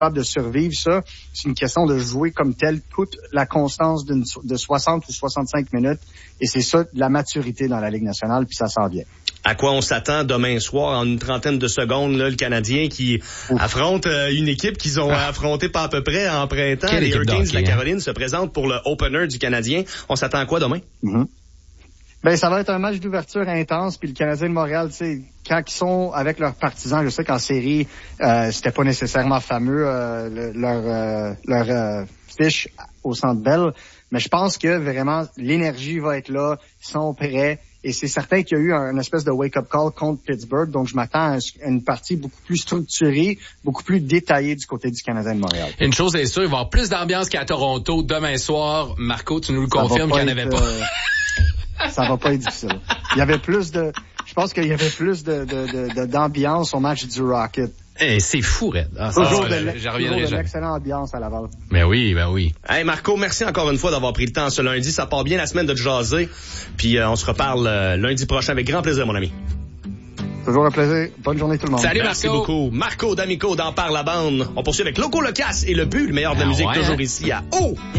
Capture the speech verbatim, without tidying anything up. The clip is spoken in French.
de survivre ça. C'est une question de jouer comme tel toute la constance d'une, de soixante ou soixante-cinq minutes. Et c'est ça, de la maturité dans la Ligue nationale, puis ça s'en vient. À quoi on s'attend demain soir en une trentaine de secondes, là, le Canadien qui Ouf. affronte euh, une équipe qu'ils ont ah. affrontée pas à peu près en printemps. Quelle les Hurricanes de la Caroline hein? se présentent pour le opener du Canadien. On s'attend à quoi demain? Mm-hmm. Ben, ça va être un match d'ouverture intense, puis le Canadien de Montréal, tu sais, quand ils sont avec leurs partisans, je sais qu'en série, euh, c'était pas nécessairement fameux, euh, le, leur, euh, leur euh, fiche au Centre Bell, mais je pense que vraiment, l'énergie va être là, ils sont prêts, et c'est certain qu'il y a eu un, une espèce de wake-up call contre Pittsburgh, donc je m'attends à une partie beaucoup plus structurée, beaucoup plus détaillée du côté du Canadien de Montréal. Une chose est sûre, il va y avoir plus d'ambiance qu'à Toronto demain soir. Marco, tu nous le confirmes qu'il n'y en avait pas. Euh, ça va pas être difficile. Il y avait plus de, je pense qu'il y avait plus de, de, de, de d'ambiance au match du Rocket. Eh, c'est fou, Red. Ah, toujours de, l'e- toujours de l'excellente ambiance à Laval. Ben oui, ben oui. Hey Marco, merci encore une fois d'avoir pris le temps ce lundi. Ça part bien la semaine de te jaser. Puis euh, on se reparle euh, lundi prochain avec grand plaisir, mon ami. Toujours un plaisir. Bonne journée tout le monde. Salut, merci Marco. beaucoup. Marco D'Amico d'En Parle la bande. On poursuit avec Loco Locas et le but, le meilleur de la ah, musique, ouais, toujours hein? ici à O.